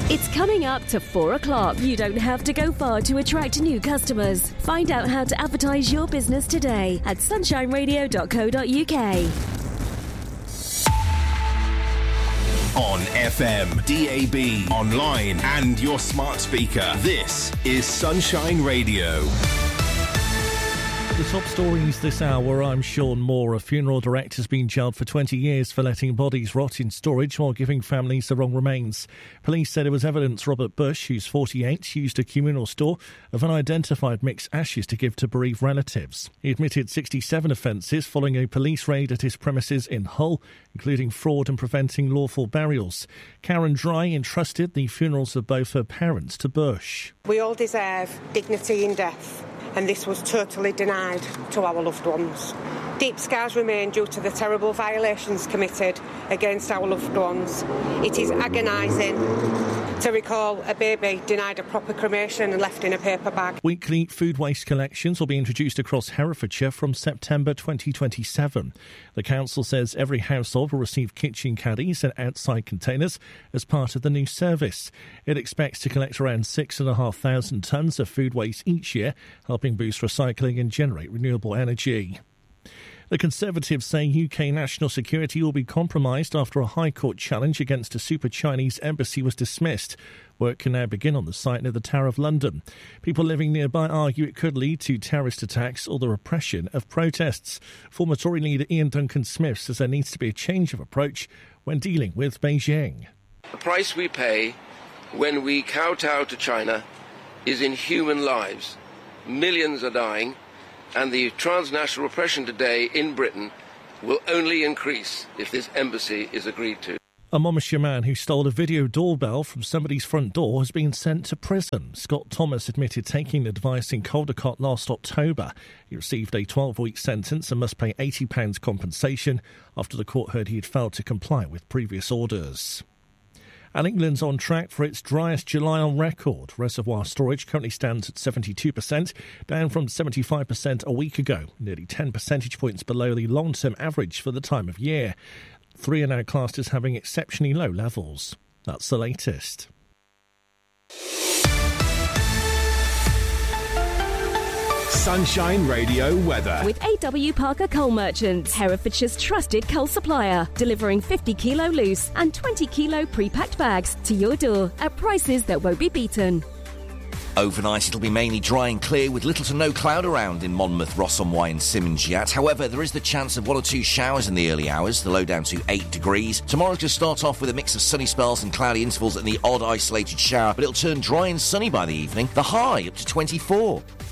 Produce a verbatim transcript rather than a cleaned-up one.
It's coming up to four o'clock. You don't have to go far to attract new customers. Find out how to advertise your business today at sunshine radio dot co dot uk. On F M, D A B, online and your smart speaker. This is Sunshine Radio. The top stories this hour, I'm Sean Moore. A funeral director has been jailed for twenty years for letting bodies rot in storage while giving families the wrong remains. Police said it was evidence Robert Bush, who's forty-eight, used a communal store of unidentified mixed ashes to give to bereaved relatives. He admitted sixty-seven offences following a police raid at his premises in Hull, including fraud and preventing lawful burials. Karen Dry entrusted the funerals of both her parents to Bush. We all deserve dignity in death, and this was totally denied to our loved ones. Deep scars remain due to the terrible violations committed against our loved ones. It is agonising to recall a baby denied a proper cremation and left in a paper bag. Weekly food waste collections will be introduced across Herefordshire from September twenty twenty-seven. The council says every household will receive kitchen caddies and outside containers as part of the new service. It expects to collect around six thousand five hundred tonnes of food waste each year, helping boost recycling and generate renewable energy. The Conservatives say U K national security will be compromised after a High Court challenge against a super Chinese embassy was dismissed. Work can now begin on the site near the Tower of London. People living nearby argue it could lead to terrorist attacks or the repression of protests. Former Tory leader Ian Duncan-Smith says there needs to be a change of approach when dealing with Beijing. The price we pay when we kowtow to China is in human lives. Millions are dying, and the transnational repression today in Britain will only increase if this embassy is agreed to. A Monmouthshire man who stole a video doorbell from somebody's front door has been sent to prison. Scott Thomas admitted taking the device in Caldecott last October. He received a twelve-week sentence and must pay eighty pounds compensation after the court heard he had failed to comply with previous orders. And England's on track for its driest July on record. Reservoir storage currently stands at seventy-two percent, down from seventy-five percent a week ago, nearly ten percentage points below the long-term average for the time of year. Three are now classed as having exceptionally low levels. That's the latest. Sunshine Radio weather. With A W Parker Coal Merchants, Herefordshire's trusted coal supplier, delivering fifty kilo loose and twenty kilo pre-packed bags to your door at prices that won't be beaten. Overnight, it'll be mainly dry and clear with little to no cloud around in Monmouth, Ross-on-Wye and Simmons yet. However, there is the chance of one or two showers in the early hours, the low down to eight degrees. Tomorrow's going to start off with a mix of sunny spells and cloudy intervals and the odd isolated shower, but it'll turn dry and sunny by the evening. The high up to twenty-four.